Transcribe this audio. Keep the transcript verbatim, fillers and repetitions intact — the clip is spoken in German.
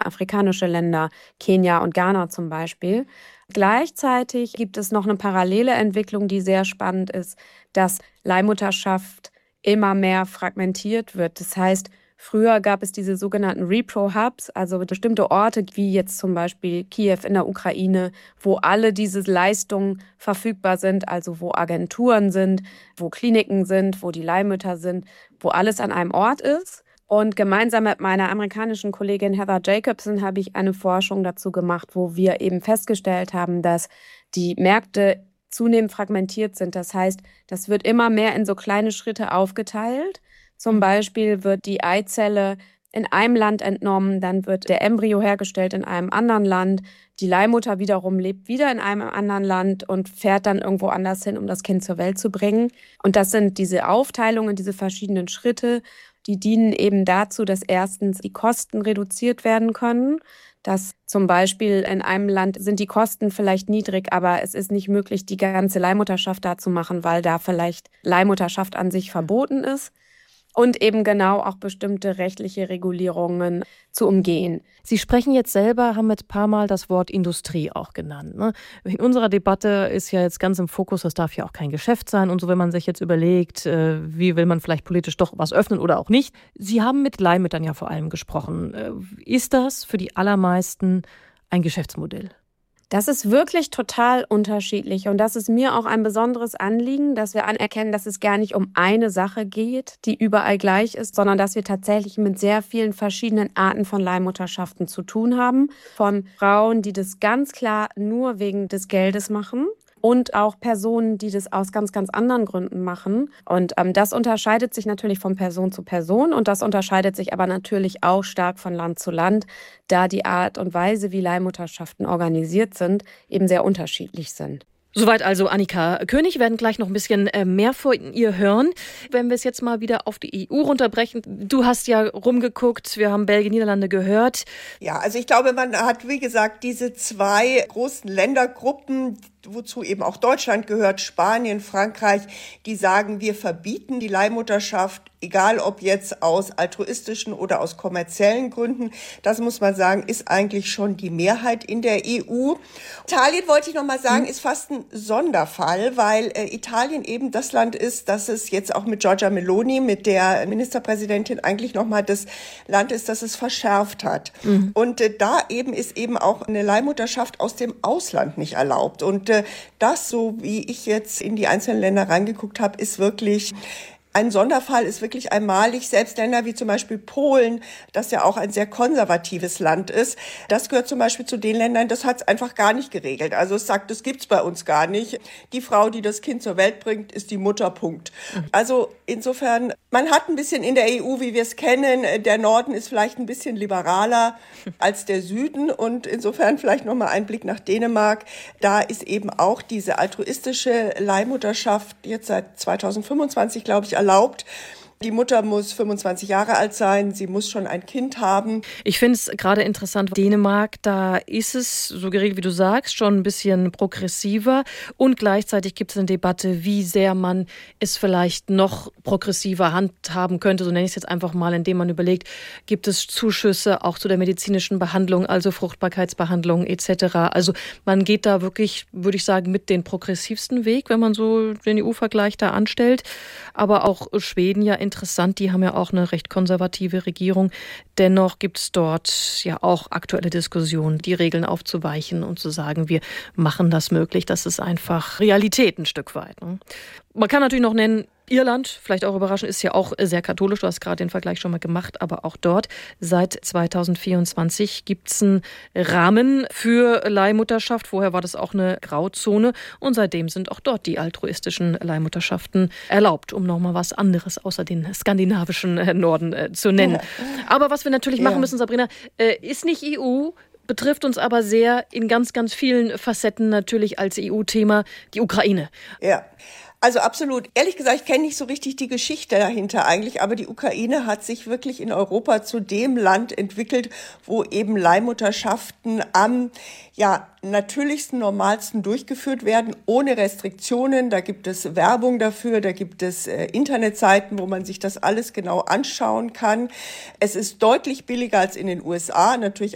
afrikanische Länder, Kenia und Ghana zum Beispiel. Gleichzeitig gibt es noch eine parallele Entwicklung, die sehr spannend ist, dass Leihmutterschaft immer mehr fragmentiert wird. Das heißt, früher gab es diese sogenannten Repro-Hubs, also bestimmte Orte wie jetzt zum Beispiel Kiew in der Ukraine, wo alle diese Leistungen verfügbar sind, also wo Agenturen sind, wo Kliniken sind, wo die Leihmütter sind, wo alles an einem Ort ist. Und gemeinsam mit meiner amerikanischen Kollegin Heather Jacobson habe ich eine Forschung dazu gemacht, wo wir eben festgestellt haben, dass die Märkte zunehmend fragmentiert sind. Das heißt, das wird immer mehr in so kleine Schritte aufgeteilt. Zum Beispiel wird die Eizelle in einem Land entnommen, dann wird der Embryo hergestellt in einem anderen Land. Die Leihmutter wiederum lebt wieder in einem anderen Land und fährt dann irgendwo anders hin, um das Kind zur Welt zu bringen. Und das sind diese Aufteilungen, diese verschiedenen Schritte, die dienen eben dazu, dass erstens die Kosten reduziert werden können. Dass zum Beispiel in einem Land sind die Kosten vielleicht niedrig, aber es ist nicht möglich, die ganze Leihmutterschaft da zu machen, weil da vielleicht Leihmutterschaft an sich verboten ist. Und eben genau auch bestimmte rechtliche Regulierungen zu umgehen. Sie sprechen jetzt selber, haben jetzt ein paar Mal das Wort Industrie auch genannt. Ne? In unserer Debatte ist ja jetzt ganz im Fokus, das darf ja auch kein Geschäft sein und so, wenn man sich jetzt überlegt, wie will man vielleicht politisch doch was öffnen oder auch nicht. Sie haben mit Leihmüttern ja vor allem gesprochen. Ist das für die allermeisten ein Geschäftsmodell? Das ist wirklich total unterschiedlich und das ist mir auch ein besonderes Anliegen, dass wir anerkennen, dass es gar nicht um eine Sache geht, die überall gleich ist, sondern dass wir tatsächlich mit sehr vielen verschiedenen Arten von Leihmutterschaften zu tun haben. Von Frauen, die das ganz klar nur wegen des Geldes machen. Und auch Personen, die das aus ganz, ganz anderen Gründen machen. Und ähm, das unterscheidet sich natürlich von Person zu Person und das unterscheidet sich aber natürlich auch stark von Land zu Land, da die Art und Weise, wie Leihmutterschaften organisiert sind, eben sehr unterschiedlich sind. Soweit also Annika König. Wir werden gleich noch ein bisschen mehr von ihr hören. Wenn wir es jetzt mal wieder auf die E U runterbrechen. Du hast ja rumgeguckt, wir haben Belgien, Niederlande gehört. Ja, also ich glaube, man hat, wie gesagt, diese zwei großen Ländergruppen, wozu eben auch Deutschland gehört, Spanien, Frankreich, die sagen, wir verbieten die Leihmutterschaft, egal ob jetzt aus altruistischen oder aus kommerziellen Gründen. Das muss man sagen, ist eigentlich schon die Mehrheit in der E U. Italien, wollte ich noch mal sagen, ist fast ein Sonderfall, weil äh, Italien eben das Land ist, das es jetzt auch mit Giorgia Meloni, mit der Ministerpräsidentin, eigentlich noch mal das Land ist, das es verschärft hat. Mhm. Und äh, da eben ist eben auch eine Leihmutterschaft aus dem Ausland nicht erlaubt. Und äh, das, so wie ich jetzt in die einzelnen Länder reingeguckt habe, ist wirklich ein Sonderfall, ist wirklich einmalig. Selbst Länder wie zum Beispiel Polen, das ja auch ein sehr konservatives Land ist, das gehört zum Beispiel zu den Ländern, das hat es einfach gar nicht geregelt. Also es sagt, das gibt's bei uns gar nicht. Die Frau, die das Kind zur Welt bringt, ist die Mutter, Punkt. Also insofern, man hat ein bisschen in der E U, wie wir es kennen, der Norden ist vielleicht ein bisschen liberaler als der Süden und insofern vielleicht nochmal ein Blick nach Dänemark. Da ist eben auch diese altruistische Leihmutterschaft jetzt seit zweitausendfünfundzwanzig, glaube ich, erlaubt. Die Mutter muss fünfundzwanzig Jahre alt sein, sie muss schon ein Kind haben. Ich finde es gerade interessant, Dänemark, da ist es, so geregelt wie du sagst, schon ein bisschen progressiver und gleichzeitig gibt es eine Debatte, wie sehr man es vielleicht noch progressiver handhaben könnte, so nenne ich es jetzt einfach mal, indem man überlegt, gibt es Zuschüsse auch zu der medizinischen Behandlung, also Fruchtbarkeitsbehandlung et cetera. Also man geht da wirklich, würde ich sagen, mit den progressivsten Weg, wenn man so den E U-Vergleich da anstellt. Aber auch Schweden ja interessant, die haben ja auch eine recht konservative Regierung. Dennoch gibt es dort ja auch aktuelle Diskussionen, die Regeln aufzuweichen und zu sagen, wir machen das möglich. Das ist einfach Realität ein Stück weit. Ne? Man kann natürlich noch nennen, Irland, vielleicht auch überraschend, ist ja auch sehr katholisch. Du hast gerade den Vergleich schon mal gemacht, aber auch dort seit zweitausendvierundzwanzig gibt es einen Rahmen für Leihmutterschaft. Vorher war das auch eine Grauzone und seitdem sind auch dort die altruistischen Leihmutterschaften erlaubt, um nochmal was anderes außer den skandinavischen Norden äh, zu nennen. Ja. Aber was wir natürlich machen müssen, Sabrina, äh, ist nicht E U, betrifft uns aber sehr in ganz, ganz vielen Facetten natürlich als E U-Thema die Ukraine. Ja. Also absolut. Ehrlich gesagt, ich kenne nicht so richtig die Geschichte dahinter eigentlich, aber die Ukraine hat sich wirklich in Europa zu dem Land entwickelt, wo eben Leihmutterschaften am ja natürlichsten, normalsten durchgeführt werden, ohne Restriktionen. Da gibt es Werbung dafür, da gibt es äh, Internetseiten, wo man sich das alles genau anschauen kann. Es ist deutlich billiger als in den U S A, natürlich